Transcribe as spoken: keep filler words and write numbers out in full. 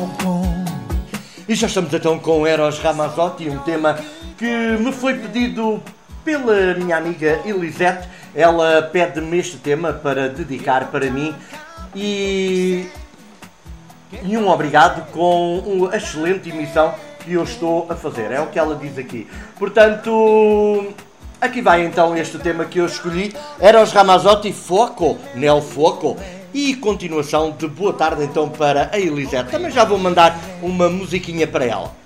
E já estamos então com Eros Ramazzotti, um tema que me foi pedido pela minha amiga Elisete. Ela pede-me este tema para dedicar para mim e, e um obrigado com a excelente emissão que eu estou a fazer. É o que ela diz aqui. Portanto, aqui vai então este tema que eu escolhi. Eros Ramazzotti, Foco, Nel Foco. E continuação de boa tarde então para a Elisete. Também já vou mandar uma musiquinha para ela.